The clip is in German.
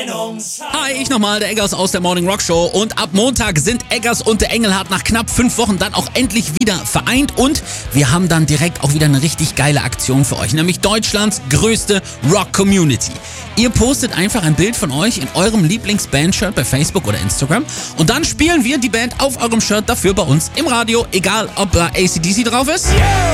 Hi, ich nochmal, der Eggers aus der Morning Rock Show. Und ab Montag sind Eggers und der Engelhardt nach knapp 5 Wochen dann auch endlich wieder vereint. Und wir haben dann direkt auch wieder eine richtig geile Aktion für euch, nämlich Deutschlands größte Rock-Community. Ihr postet einfach ein Bild von euch in eurem Lieblings-Band-Shirt bei Facebook oder Instagram und dann spielen wir die Band auf eurem Shirt dafür bei uns im Radio, egal ob da AC/DC drauf ist